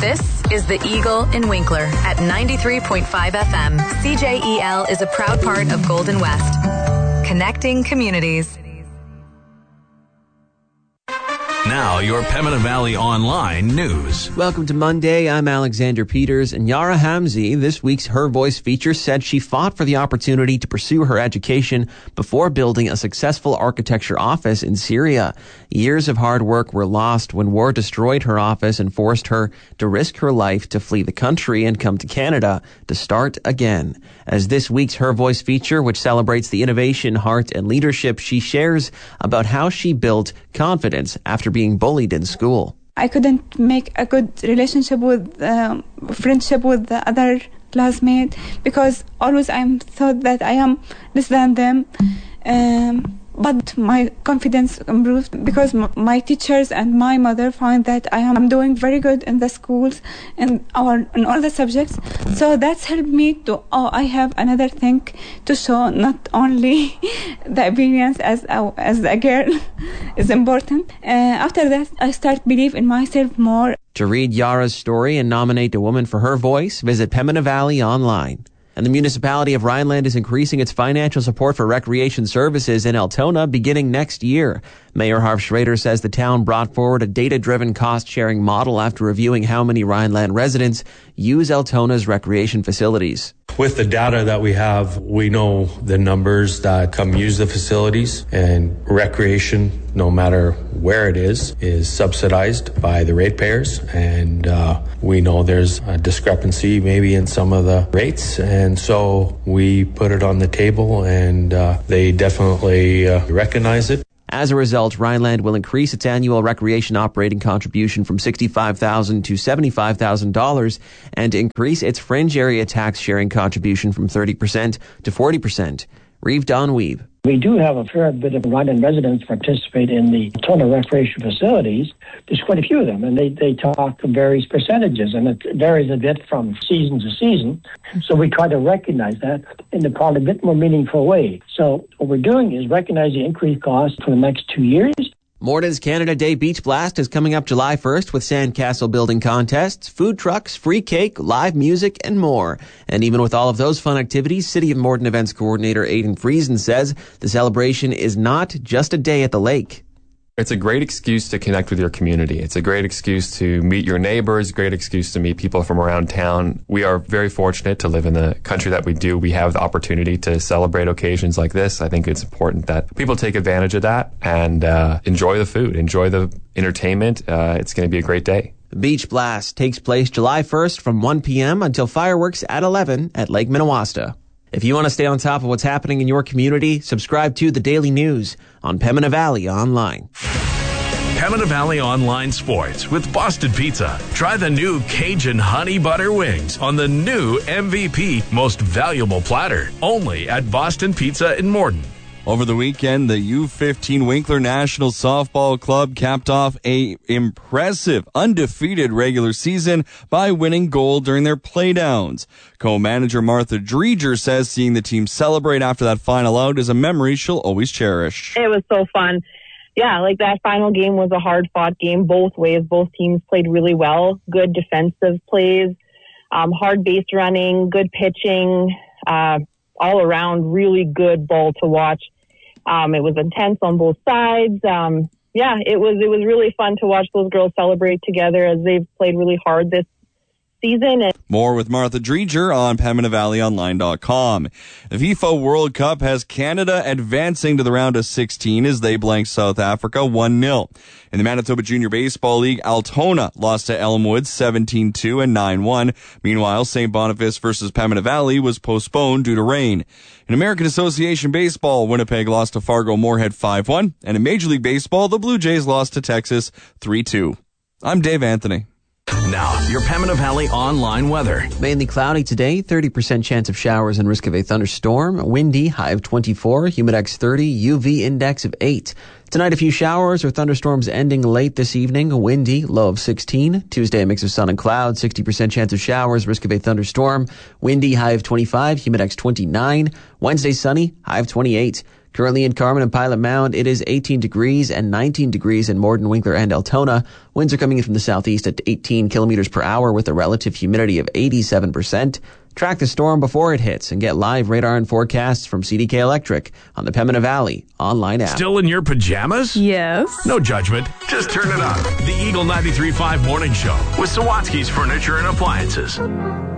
This is the Eagle in Winkler at 93.5 FM. CJEL is a proud part of Golden West. Connecting communities. Now, your Pembina Valley Online news. Welcome to Monday. I'm Alexander Peters, and Yara Hamzi, this week's Her Voice feature, said she fought for the opportunity to pursue her education before building a successful architecture office in Syria. Years of hard work were lost when war destroyed her office and forced her to risk her life to flee the country and come to Canada to start again. As this week's Her Voice feature, which celebrates the innovation, heart, and leadership, she shares about how she built confidence after being bullied in school. I couldn't make a good relationship with friendship with the other classmates because always I thought that I am less than them. But my confidence improved because my teachers and my mother find that I am doing very good in the schools and in all the subjects. So that's helped me to, I have another thing to show, not only the appearance as a girl is important. After that, I start believe in myself more. To read Yara's story and nominate a woman for Her Voice, visit Pembina Valley online. And the municipality of Rhineland is increasing its financial support for recreation services in Altona beginning next year. Mayor Harv Schrader says the town brought forward a data-driven cost-sharing model after reviewing how many Rhineland residents use Altona's recreation facilities. With the data that we have, we know the numbers that come use the facilities, and recreation, no matter where it is subsidized by the ratepayers. And we know there's a discrepancy maybe in some of the rates. And so we put it on the table, and they definitely recognize it. As a result, Rhineland will increase its annual recreation operating contribution from $65,000 to $75,000 and increase its fringe area tax sharing contribution from 30% to 40%. Reeve Donweeb. We do have a fair bit of Rhineland residents participate in the Altona recreation facilities. There's quite a few of them, and they talk various percentages, and it varies a bit from season to season. So we try to recognize that in probably a bit more meaningful way. So what we're doing is recognize the increased cost for the next 2 years. Morden's Canada Day Beach Blast is coming up July 1st with sandcastle building contests, food trucks, free cake, live music, and more. And even with all of those fun activities, City of Morden Events Coordinator Aidan Friesen says the celebration is not just a day at the lake. It's a great excuse to connect with your community. It's a great excuse to meet your neighbors, great excuse to meet people from around town. We are very fortunate to live in the country that we do. We have the opportunity to celebrate occasions like this. I think it's important that people take advantage of that and enjoy the food, enjoy the entertainment. It's going to be a great day. The Beach Blast takes place July 1st from 1 p.m. until fireworks at 11 at Lake Minnewaska. If you want to stay on top of what's happening in your community, subscribe to The Daily News on Pembina Valley Online. Pembina Valley Online Sports with Boston Pizza. Try the new Cajun Honey Butter Wings on the new MVP Most Valuable Platter. Only at Boston Pizza in Morden. Over the weekend, the U15 Winkler National Softball Club capped off a impressive, undefeated regular season by winning gold during their playdowns. Co-manager Martha Dreger says seeing the team celebrate after that final out is a memory she'll always cherish. It was so fun. Yeah, like that final game was a hard-fought game both ways. Both teams played really well. Good defensive plays, hard base running, good pitching, all around really good ball to watch. It was intense on both sides. It was really fun to watch those girls celebrate together as they've played really hard this season. More with Martha Dreger on PembinaValleyOnline.com. The FIFA World Cup has Canada advancing to the round of 16 as they blank South Africa 1-0. In the Manitoba Junior Baseball League, Altona lost to Elmwood 17-2 and 9-1. Meanwhile, St. Boniface versus Pembina Valley was postponed due to rain. In American Association Baseball, Winnipeg lost to Fargo Moorhead 5-1. And in Major League Baseball, the Blue Jays lost to Texas 3-2. I'm Dave Anthony. Now, your Pembina Valley Online weather. Mainly cloudy today, 30% chance of showers and risk of a thunderstorm. Windy, high of 24, humidex 30, UV index of 8. Tonight, a few showers or thunderstorms ending late this evening. Windy, low of 16. Tuesday, a mix of sun and clouds, 60% chance of showers, risk of a thunderstorm. Windy, high of 25, humidex 29. Wednesday, sunny, high of 28. Currently in Carmen and Pilot Mound, it is 18 degrees and 19 degrees in Morden, Winkler, and Altona. Winds are coming in from the southeast at 18 kilometers per hour with a relative humidity of 87%. Track the storm before it hits and get live radar and forecasts from CDK Electric on the Pembina Valley online app. Still in your pajamas? Yes. No judgment. Just turn it on. The Eagle 93.5 Morning Show with Sawatsky's Furniture and Appliances.